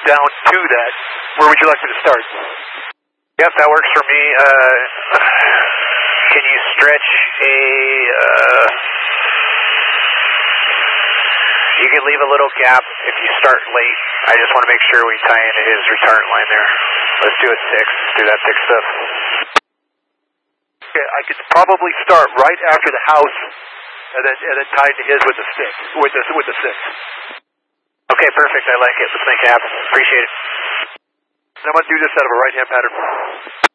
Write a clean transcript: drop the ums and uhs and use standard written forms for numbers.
down to that. Where would you like me to start? Yep, that works for me. Can you stretch a... you can leave a little gap if you start late. I just want to make sure we tie into his return line there. Let's do it 6. Let's do that 6 stuff. Okay, I could probably start right after the house and then tie into his with the stick, with the 6. Okay, perfect. I like it. Let's make it happen. Appreciate it. And I'm going to do this out of a right-hand pattern.